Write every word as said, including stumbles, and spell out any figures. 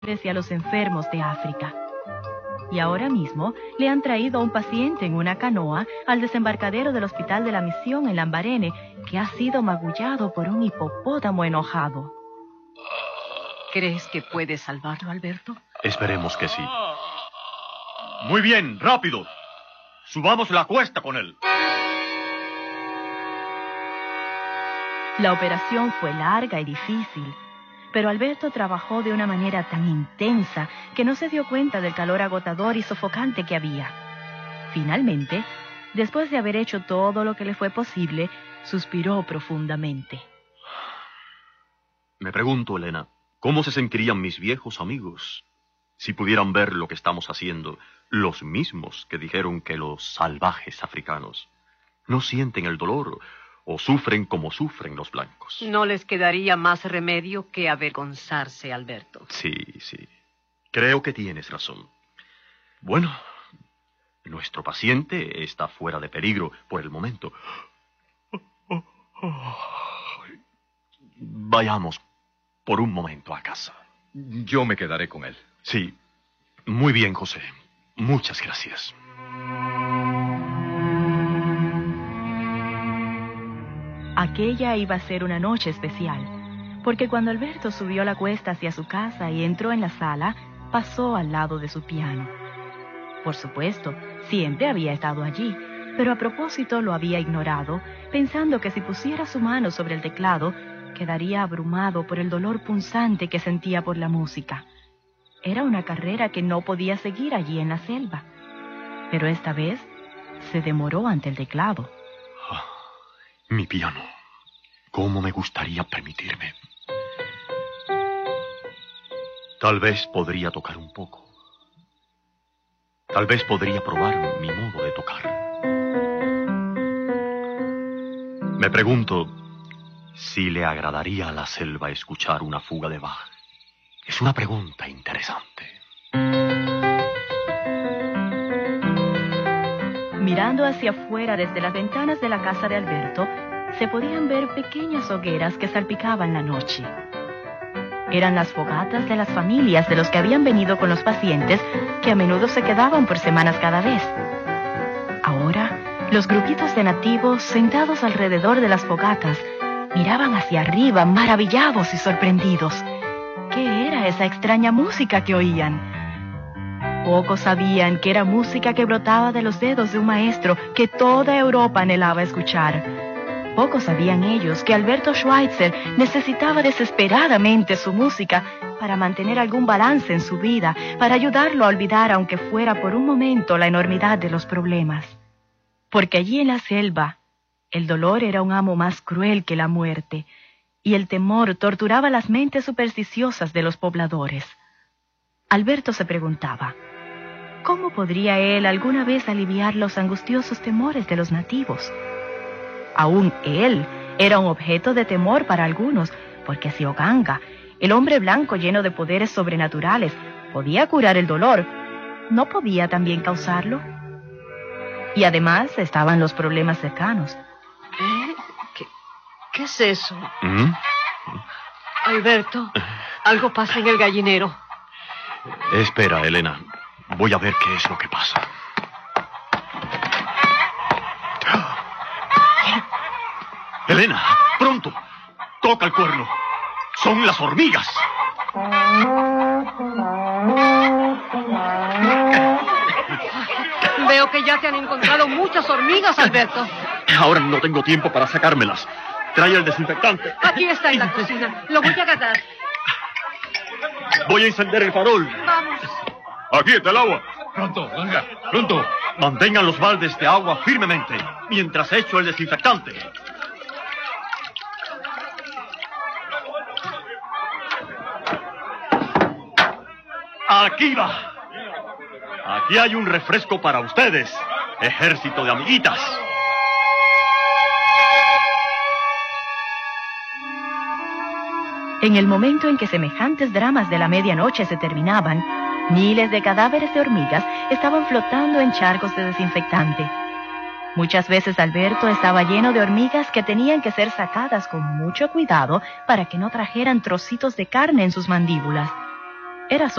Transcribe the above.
y a los enfermos de África. Y ahora mismo le han traído a un paciente en una canoa al desembarcadero del Hospital de la Misión en Lambarene, que ha sido magullado por un hipopótamo enojado. ¿Crees que puedes salvarlo, Alberto? Esperemos que sí. Muy bien, rápido. Subamos la cuesta con él. La operación fue larga y difícil, pero Alberto trabajó de una manera tan intensa que no se dio cuenta del calor agotador y sofocante que había. Finalmente, después de haber hecho todo lo que le fue posible, suspiró profundamente. Me pregunto, Elena, ¿cómo se sentirían mis viejos amigos si pudieran ver lo que estamos haciendo? Los mismos que dijeron que los salvajes africanos no sienten el dolor o sufren como sufren los blancos. No les quedaría más remedio que avergonzarse, Alberto. Sí, sí. Creo que tienes razón. Bueno, nuestro paciente está fuera de peligro por el momento. Vayamos por un momento a casa. Yo me quedaré con él. Sí. Muy bien, José. Muchas gracias. Aquella iba a ser una noche especial, porque cuando Alberto subió la cuesta hacia su casa y entró en la sala, pasó al lado de su piano. Por supuesto, siempre había estado allí, pero a propósito lo había ignorado, pensando que si pusiera su mano sobre el teclado, quedaría abrumado por el dolor punzante que sentía por la música. Era una carrera que no podía seguir allí en la selva, pero esta vez se demoró ante el teclado. Mi piano. ¿Cómo me gustaría permitirme? Tal vez podría tocar un poco. Tal vez podría probar mi modo de tocar. Me pregunto si le agradaría a la selva escuchar una fuga de Bach. Es una pregunta interesante. Mirando hacia afuera desde las ventanas de la casa de Alberto, se podían ver pequeñas hogueras que salpicaban la noche. Eran las fogatas de las familias de los que habían venido con los pacientes, que a menudo se quedaban por semanas cada vez. Ahora, los grupitos de nativos sentados alrededor de las fogatas miraban hacia arriba, maravillados y sorprendidos. ¿Qué era esa extraña música que oían? Pocos sabían que era música que brotaba de los dedos de un maestro que toda Europa anhelaba escuchar. Pocos sabían ellos que Alberto Schweitzer necesitaba desesperadamente su música para mantener algún balance en su vida, para ayudarlo a olvidar, aunque fuera por un momento, la enormidad de los problemas. Porque allí en la selva, el dolor era un amo más cruel que la muerte, y el temor torturaba las mentes supersticiosas de los pobladores. Alberto se preguntaba, ¿cómo podría él alguna vez aliviar los angustiosos temores de los nativos? Aún él era un objeto de temor para algunos, porque si Oganga, el hombre blanco lleno de poderes sobrenaturales, podía curar el dolor, ¿no podía también causarlo? Y además estaban los problemas cercanos. ¿Eh? ¿Qué, qué es eso? ¿Mm? Alberto, algo pasa en el gallinero. Espera, Elena. Voy a ver qué es lo que pasa. Elena, pronto. Toca el cuerno. Son las hormigas. Veo que ya te han encontrado muchas hormigas, Alberto. Ahora no tengo tiempo para sacármelas. Trae el desinfectante. Aquí está en la cocina. Lo voy a agarrar. Voy a encender el farol. Vamos. Aquí está el agua. Pronto, venga, pronto. Mantengan los baldes de agua firmemente mientras echo el desinfectante. Aquí va. Aquí hay un refresco para ustedes, ejército de amiguitas. En el momento en que semejantes dramas de la medianoche se terminaban, miles de cadáveres de hormigas estaban flotando en charcos de desinfectante. Muchas veces Alberto estaba lleno de hormigas que tenían que ser sacadas con mucho cuidado para que no trajeran trocitos de carne en sus mandíbulas. Era